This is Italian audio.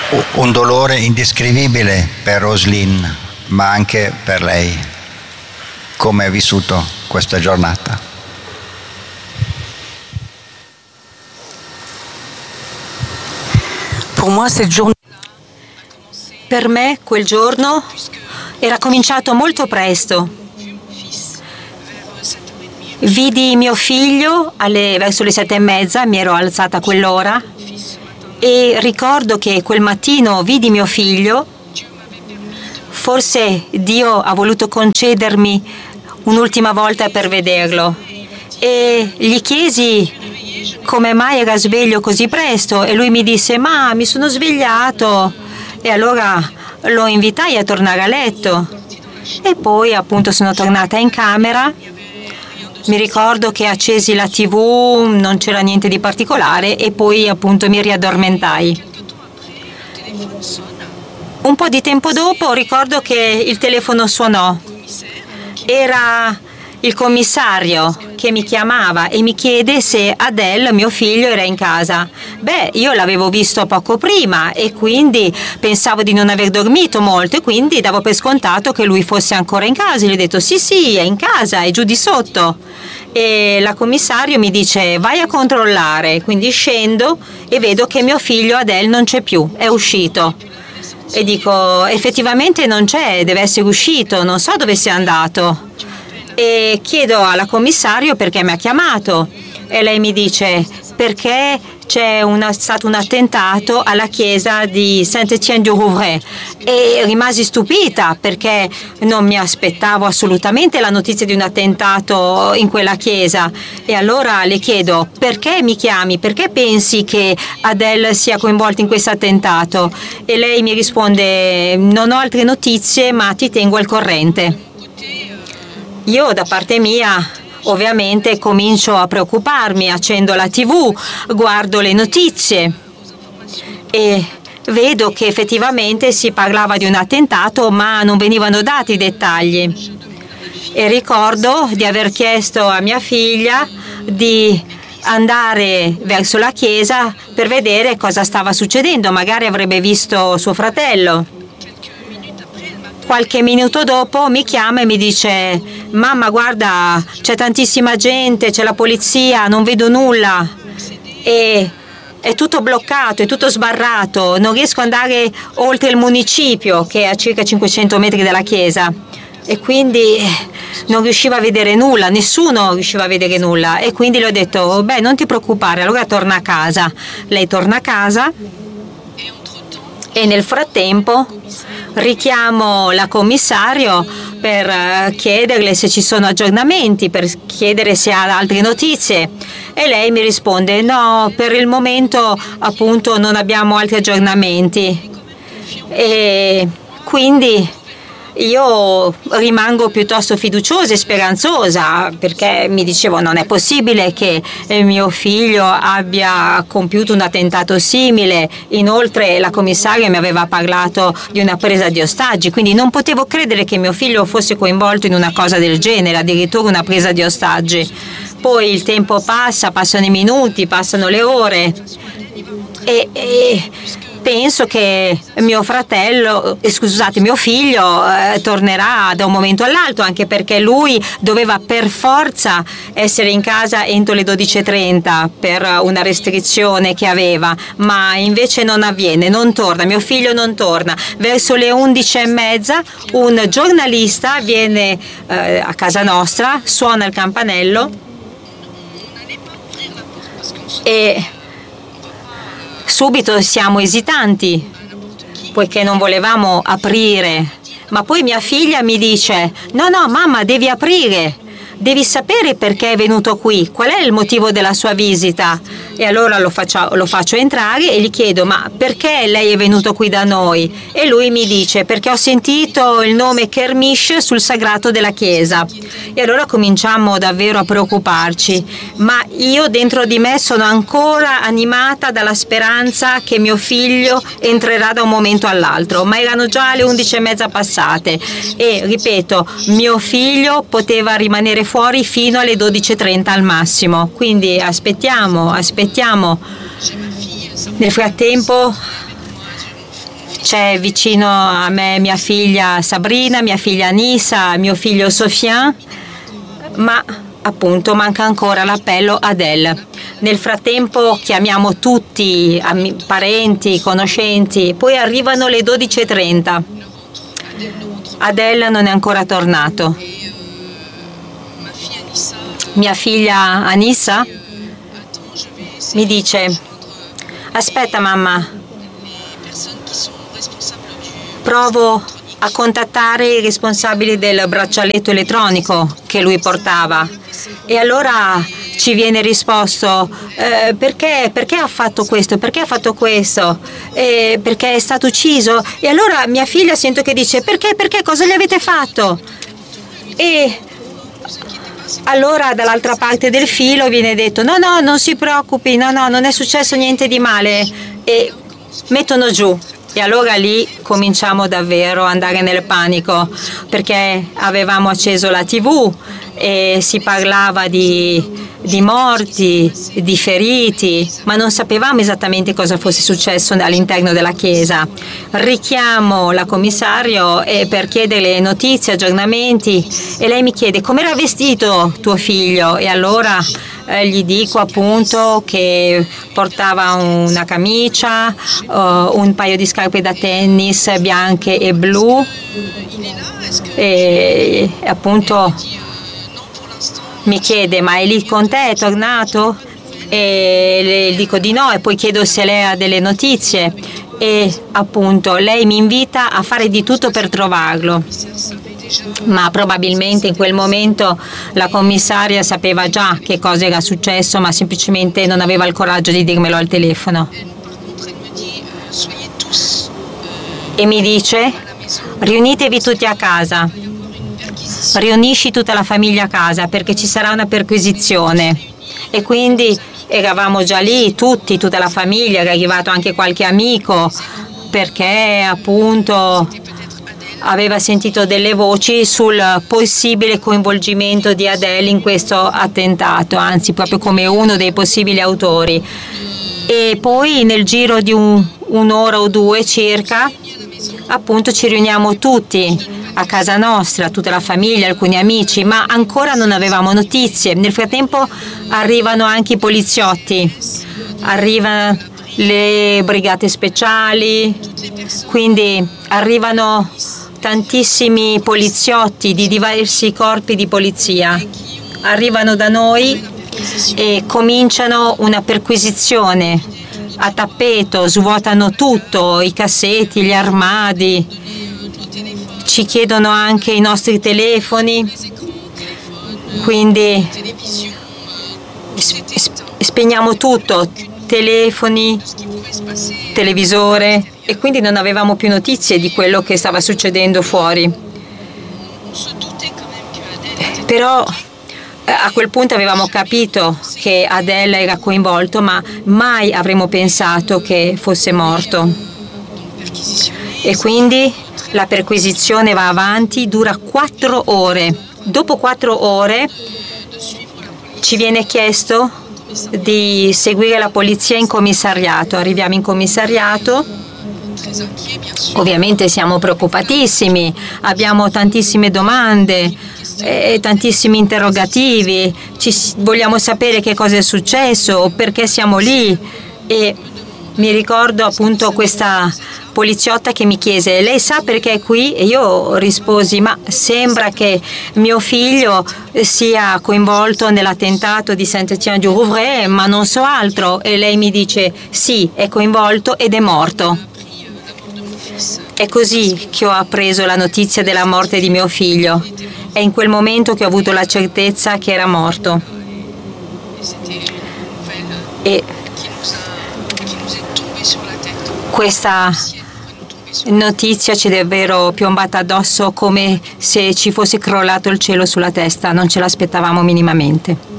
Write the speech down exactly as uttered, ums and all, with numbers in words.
un dolore indescrivibile per Roslyn, ma anche per lei. Come ha vissuto questa giornata? Per me quel giorno era cominciato molto presto. Vidi mio figlio alle, verso le sette e mezza, mi ero alzata a quell'ora e ricordo che quel mattino vidi mio figlio. Forse Dio ha voluto concedermi un'ultima volta per vederlo e gli chiesi come mai era sveglio così presto e lui mi disse: ma mi sono svegliato. E allora lo invitai a tornare a letto e poi appunto sono tornata in camera. Mi ricordo che accesi la tivù, non c'era niente di particolare e poi appunto mi riaddormentai. Un po' di tempo dopo ricordo che il telefono suonò. Era il commissario che mi chiamava e mi chiede se Adel, mio figlio, era in casa. Beh, io l'avevo visto poco prima e quindi pensavo di non aver dormito molto e quindi davo per scontato che lui fosse ancora in casa. Gli ho detto sì sì, è in casa, è giù di sotto. E la commissario mi dice vai a controllare, quindi scendo e vedo che mio figlio Adel non c'è più, è uscito. E dico effettivamente non c'è, deve essere uscito, non so dove sia andato. E chiedo alla commissario perché mi ha chiamato e lei mi dice perché c'è una, stato un attentato alla chiesa di Saint-Étienne-du-Rouvray e rimasi stupita perché non mi aspettavo assolutamente la notizia di un attentato in quella chiesa e allora le chiedo perché mi chiami, perché pensi che Adel sia coinvolto in questo attentato e lei mi risponde non ho altre notizie ma ti tengo al corrente. Io da parte mia ovviamente comincio a preoccuparmi, accendo la tivù, guardo le notizie e vedo che effettivamente si parlava di un attentato ma non venivano dati i dettagli. E ricordo di aver chiesto a mia figlia di andare verso la chiesa per vedere cosa stava succedendo, magari avrebbe visto suo fratello. Qualche minuto dopo mi chiama e mi dice mamma guarda c'è tantissima gente, c'è la polizia, non vedo nulla e è tutto bloccato, è tutto sbarrato, non riesco ad andare oltre il municipio che è a circa cinquecento metri dalla chiesa e quindi non riuscivo a vedere nulla, nessuno riusciva a vedere nulla e quindi le ho detto beh non ti preoccupare, allora torna a casa. Lei torna a casa e nel frattempo richiamo la commissario per chiederle se ci sono aggiornamenti, per chiedere se ha altre notizie e lei mi risponde no, per il momento appunto non abbiamo altri aggiornamenti e quindi io rimango piuttosto fiduciosa e speranzosa perché mi dicevo non è possibile che mio figlio abbia compiuto un attentato simile. Inoltre la commissaria mi aveva parlato di una presa di ostaggi, quindi non potevo credere che mio figlio fosse coinvolto in una cosa del genere, addirittura una presa di ostaggi. Poi il tempo passa, passano i minuti, passano le ore e... e penso che mio fratello, eh, scusate, mio figlio eh, tornerà da un momento all'altro, anche perché lui doveva per forza essere in casa entro le dodici e trenta per una restrizione che aveva, ma invece non avviene, non torna, mio figlio non torna. Verso le undici e mezza un giornalista viene eh, a casa nostra, suona il campanello e subito siamo esitanti poiché non volevamo aprire, ma poi mia figlia mi dice no no mamma devi aprire, devi sapere perché è venuto qui, qual è il motivo della sua visita. E allora lo faccio, lo faccio entrare e gli chiedo ma perché lei è venuto qui da noi? E lui mi dice perché ho sentito il nome Kermish sul sagrato della chiesa. E allora cominciamo davvero a preoccuparci, ma io dentro di me sono ancora animata dalla speranza che mio figlio entrerà da un momento all'altro, ma erano già le undici e mezza passate e ripeto mio figlio poteva rimanere fuori fino alle dodici e trenta al massimo, quindi aspettiamo, aspettiamo. Nel frattempo c'è vicino a me mia figlia Sabrina, mia figlia Anissa, mio figlio Sofian, ma appunto manca ancora l'appello Adele. Nel frattempo chiamiamo tutti parenti, conoscenti, poi arrivano le dodici e trenta. Adele non è ancora tornato. Mia figlia Anissa mi dice: aspetta mamma, provo a contattare i responsabili del braccialetto elettronico che lui portava. E allora ci viene risposto: eh, perché, perché ha fatto questo, perché ha fatto questo, eh, perché è stato ucciso. E allora mia figlia sento che dice: perché, perché, cosa gli avete fatto? E allora dall'altra parte del filo viene detto: no, no, non si preoccupi, no, no, non è successo niente di male. E mettono giù. E allora lì cominciamo davvero ad andare nel panico, perché avevamo acceso la tivù e si parlava di, di morti, di feriti, ma non sapevamo esattamente cosa fosse successo all'interno della chiesa. Richiamo la commissario per chiederle notizie, aggiornamenti, e lei mi chiede: com'era vestito tuo figlio? E allora eh, gli dico appunto che portava una camicia, uh, un paio di scarpe da tennis bianche e blu, e appunto mi chiede: ma è lì con te, è tornato? E le dico di no, e poi chiedo se lei ha delle notizie, e appunto lei mi invita a fare di tutto per trovarlo. Ma probabilmente in quel momento la commissaria sapeva già che cosa era successo, ma semplicemente non aveva il coraggio di dirmelo al telefono. E mi dice: riunitevi tutti a casa, riunisci tutta la famiglia a casa perché ci sarà una perquisizione. E quindi eravamo già lì tutti, tutta la famiglia, era arrivato anche qualche amico, perché appunto aveva sentito delle voci sul possibile coinvolgimento di Adele in questo attentato, anzi proprio come uno dei possibili autori. E poi nel giro di un, un'ora o due circa, appunto ci riuniamo tutti a casa nostra, tutta la famiglia, alcuni amici, ma ancora non avevamo notizie. Nel frattempo arrivano anche i poliziotti, arrivano le brigate speciali, quindi arrivano tantissimi poliziotti di diversi corpi di polizia, arrivano da noi e cominciano una perquisizione a tappeto, svuotano tutto, i cassetti, gli armadi, ci chiedono anche i nostri telefoni, quindi spegniamo tutto, telefoni, televisore, e quindi non avevamo più notizie di quello che stava succedendo fuori. Però a quel punto avevamo capito che Adele era coinvolto, ma mai avremmo pensato che fosse morto. E quindi la perquisizione va avanti, dura quattro ore. Dopo quattro ore ci viene chiesto di seguire la polizia in commissariato. Arriviamo in commissariato. Ovviamente siamo preoccupatissimi, abbiamo tantissime domande e tantissimi interrogativi, ci vogliamo sapere che cosa è successo, perché siamo lì. E mi ricordo appunto questa poliziotta che mi chiese: lei sa perché è qui? E io risposi: ma sembra che mio figlio sia coinvolto nell'attentato di Saint-Étienne-du-Rouvray, ma non so altro. E lei mi dice: sì, è coinvolto ed è morto. È così che ho appreso la notizia della morte di mio figlio. È in quel momento che ho avuto la certezza che era morto. E questa notizia ci è davvero piombata addosso come se ci fosse crollato il cielo sulla testa, non ce l'aspettavamo minimamente.